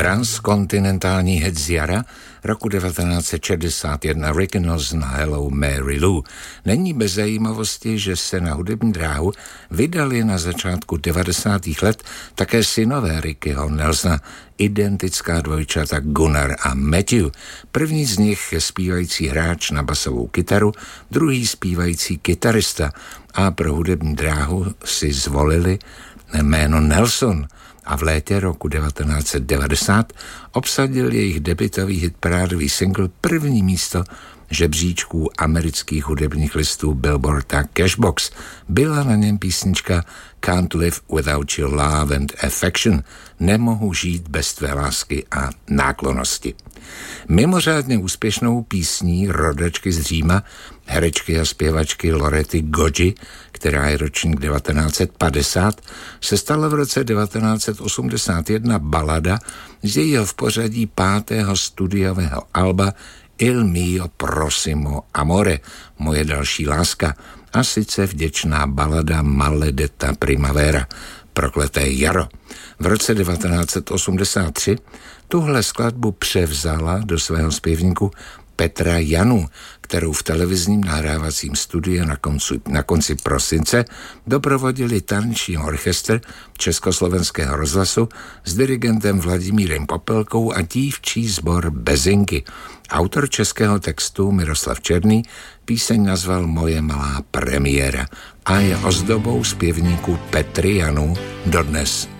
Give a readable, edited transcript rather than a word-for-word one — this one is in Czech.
Transkontinentální hit z jara roku 1961 Rick Ross na Hello Mary Lou. Není bez zajímavosti, že se na hudební dráhu vydali na začátku 90. let také synové Rickyho Nelsona, identická dvojčata Gunnar a Matthew. První z nich je zpívající hráč na basovou kytaru, druhý zpívající kytarista a pro hudební dráhu si zvolili jméno Nelson a v létě roku 1990 obsadil jejich debutový hitparádový single první místo žebříčků amerických hudebních listů Billboard a Cashbox. Byla na něm písnička Can't Live Without Your Love and Affection. Nemohu žít bez tvé lásky a náklonnosti. Mimořádně úspěšnou písní rodačky z Říma, herečky a zpěvačky Lorety Goggi, která je ročník 1950, se stala v roce 1981 balada z jejího v pořadí 5. studiového alba Il mio prossimo amore, moje další láska, a sice vděčná balada Maledetta primavera, prokleté jaro. V roce 1983 tuhle skladbu převzala do svého zpěvníku Petra Janu, kterou v televizním nahrávacím studiu na konci prosince doprovodili tanční orchestr Československého rozhlasu s dirigentem Vladimírem Popelkou a dívčí sbor Bezinky. Autor českého textu Miroslav Černý píseň nazval Moje malá premiéra a je ozdobou zpěvníků Petry Janu dodnes.